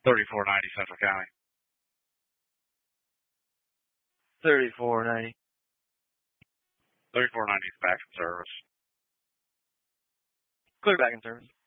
3490 Central County. 3490. 3490 is back in service. Clear back in service.